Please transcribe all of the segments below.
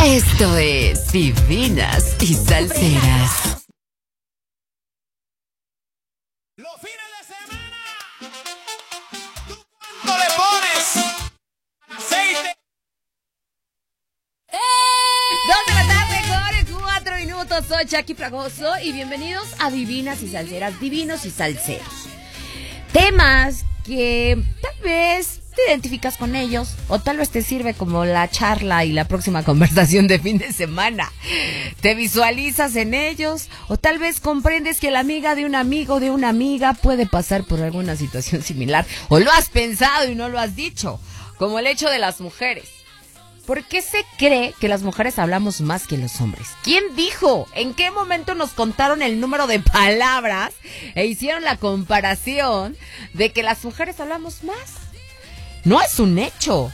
Esto es Divinas y Salseras. Los fines de semana, ¿tú cuánto le pones aceite? 2 de la tarde con 4 minutos. Soy Jackie Fragoso y bienvenidos a Divinas y Salseras, divinos y salseros. Temas que tal vez te identificas con ellos o tal vez te sirve como la charla y la próxima conversación de fin de semana. Te visualizas en ellos o tal vez comprendes que la amiga de un amigo de una amiga puede pasar por alguna situación similar o lo has pensado y no lo has dicho, como el hecho de las mujeres. ¿Por qué se cree que las mujeres hablamos más que los hombres? ¿Quién dijo? ¿En qué momento nos contaron el número de palabras e hicieron la comparación de que las mujeres hablamos más? No es un hecho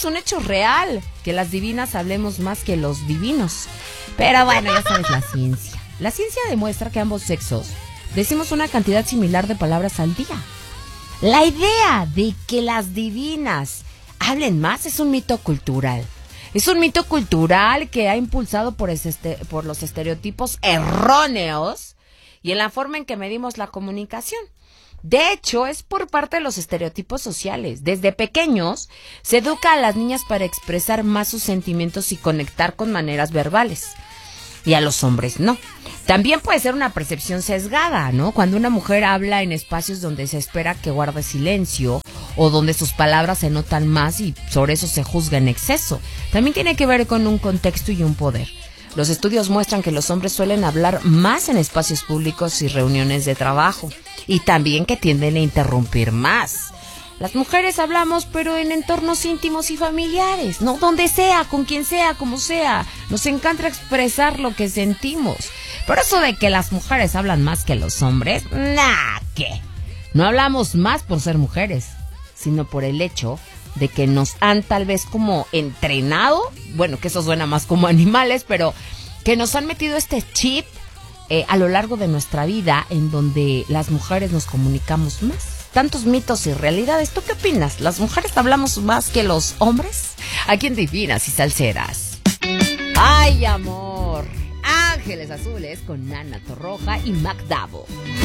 real que las divinas hablemos más que los divinos. Pero bueno, ya sabes la ciencia. La ciencia demuestra que ambos sexos decimos una cantidad similar de palabras al día. La idea de que las divinas hablen más es un mito cultural. Es un mito cultural que ha impulsado por los estereotipos erróneos y en la forma en que medimos la comunicación. De hecho, es por parte de los estereotipos sociales. Desde pequeños se educa a las niñas para expresar más sus sentimientos y conectar con maneras verbales. Y a los hombres no. También puede ser una percepción sesgada, ¿no? Cuando una mujer habla en espacios donde se espera que guarde silencio o donde sus palabras se notan más y sobre eso se juzga en exceso. También tiene que ver con un contexto y un poder. Los estudios muestran que los hombres suelen hablar más en espacios públicos y reuniones de trabajo y también que tienden a interrumpir más. Las mujeres hablamos, pero en entornos íntimos y familiares, ¿no? Donde sea, con quien sea, como sea. Nos encanta expresar lo que sentimos. Pero eso de que las mujeres hablan más que los hombres, ¿qué? No hablamos más por ser mujeres, sino por el hecho de que nos han tal vez como entrenado, bueno, que eso suena más como animales, pero que nos han metido este chip a lo largo de nuestra vida en donde las mujeres nos comunicamos más. Tantos mitos y realidades. ¿Tú qué opinas? ¿Las mujeres hablamos más que los hombres? Aquí en Divinas y Salseras. ¡Ay, amor! Ángeles Azules con Nana Torroja y Mac Davo.